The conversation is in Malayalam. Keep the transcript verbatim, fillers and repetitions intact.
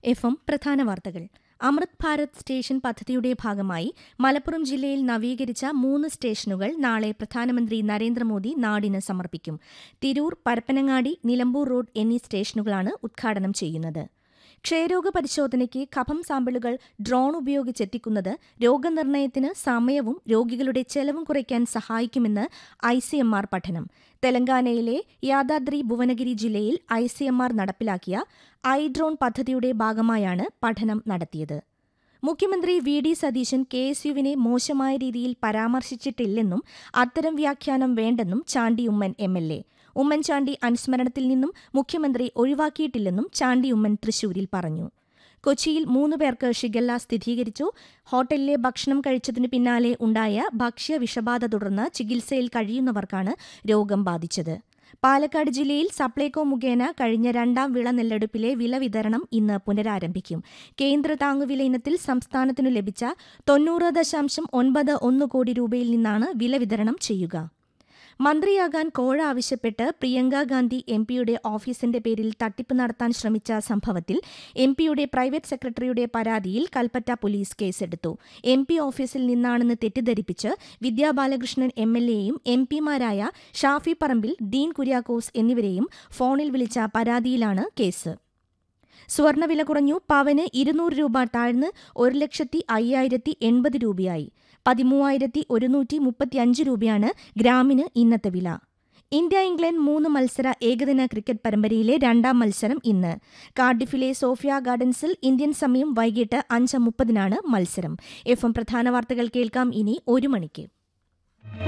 എഫ് എം പ്രധാന വാർത്തകൾ. അമൃത് ഭാരത് സ്റ്റേഷൻ പദ്ധതിയുടെ ഭാഗമായി മലപ്പുറം ജില്ലയിൽ നവീകരിച്ച മൂന്ന് സ്റ്റേഷനുകൾ നാളെ പ്രധാനമന്ത്രി നരേന്ദ്രമോദി നാടിന് സമർപ്പിക്കും. തിരൂർ, പരപ്പനങ്ങാടി, നിലമ്പൂർ റോഡ് എന്നീ സ്റ്റേഷനുകളാണ് ഉദ്ഘാടനം ചെയ്യുന്നത്. ക്ഷയരോഗ പരിശോധനയ്ക്ക് കഫം സാമ്പിളുകൾ ഡ്രോൺ ഉപയോഗിച്ചെത്തിക്കുന്നത് രോഗനിർണയത്തിന് സമയവും രോഗികളുടെ ചെലവും കുറയ്ക്കാൻ സഹായിക്കുമെന്ന് ഐ സി എം ആർ പഠനം. തെലങ്കാനയിലെ യാദാദ്രി ഭുവനഗിരി ജില്ലയിൽ ഐ സി എം ആർ നടപ്പിലാക്കിയ ഐ ഡ്രോൺ പദ്ധതിയുടെ ഭാഗമായാണ് പഠനം നടത്തിയത്. മുഖ്യമന്ത്രി V D Satheesan K S യുവിനെ മോശമായ രീതിയിൽ പരാമർശിച്ചിട്ടില്ലെന്നും അത്തരം വ്യാഖ്യാനം വേണ്ടെന്നും Chandy Oommen M L A. Oommen Chandy അനുസ്മരണത്തിൽ നിന്നും മുഖ്യമന്ത്രി ഒഴിവാക്കിയിട്ടില്ലെന്നും ചാണ്ടി ഉമ്മൻ തൃശൂരിൽ പറഞ്ഞു. കൊച്ചിയിൽ മൂന്നു പേർക്ക് ഷിഗല്ല സ്ഥിരീകരിച്ചു. ഹോട്ടലിലെ ഭക്ഷണം കഴിച്ചതിനു പിന്നാലെ ഉണ്ടായ ഭക്ഷ്യ വിഷബാധ തുടർന്ന് ചികിത്സയിൽ കഴിയുന്നവർക്കാണ് രോഗം ബാധിച്ചത്. പാലക്കാട് ജില്ലയിൽ സപ്ലൈകോ മുഖേന കഴിഞ്ഞ രണ്ടാം വിള നെല്ലെടുപ്പിലെ വില വിതരണം ഇന്ന് പുനരാരംഭിക്കും. കേന്ദ്ര താങ്ങുവില ഇനത്തിൽ സംസ്ഥാനത്തിനു ലഭിച്ച തൊണ്ണൂറ് ദശാംശം ഒൻപത് ഒന്ന് കോടി രൂപയിൽ നിന്നാണ് വില വിതരണം ചെയ്യുക. മന്ത്രിയാകാൻ കോഴ ആവശ്യപ്പെട്ട് പ്രിയങ്ക ഗാന്ധി എം പിയുടെ ഓഫീസിന്റെ പേരിൽ തട്ടിപ്പ് നടത്താൻ ശ്രമിച്ച സംഭവത്തിൽ എം പിയുടെ പ്രൈവറ്റ് സെക്രട്ടറിയുടെ പരാതിയിൽ കൽപ്പറ്റ പോലീസ് കേസെടുത്തു. എം പി ഓഫീസിൽ നിന്നാണെന്ന് തെറ്റിദ്ധരിപ്പിച്ച് വിദ്യാ ബാലകൃഷ്ണൻ എം എൽ എയും എം പിമാരായ ഷാഫി പറമ്പിൽ, ഡീൻ കുര്യാക്കോസ് എന്നിവരെയും ഫോണിൽ വിളിച്ച പരാതിയിലാണ് കേസ്. സ്വർണ്ണവില കുറഞ്ഞു. പവന് ഇരുന്നൂറ് രൂപ താഴ്ന്ന് ഒരു ലക്ഷത്തി അയ്യായിരത്തി എൺപത് രൂപയായി. പതിമൂവായിരത്തി ഒരുന്നൂറ്റി മുപ്പത്തിയഞ്ച് രൂപയാണ് ഗ്രാമിന് ഇന്നത്തെ വില. ഇന്ത്യ ഇംഗ്ലണ്ട് മൂന്ന് മത്സര ഏകദിന ക്രിക്കറ്റ് പരമ്പരയിലെ രണ്ടാം മത്സരം ഇന്ന്. കാർഡിഫിലെ സോഫിയ ഗാർഡൻസിൽ ഇന്ത്യൻ സമയം വൈകിട്ട് അഞ്ച് മുപ്പതിനാണ് മത്സരം. എഫ് എം പ്രധാന വാർത്തകൾ കേൾക്കാം ഇനി ഒരു മണിക്ക്.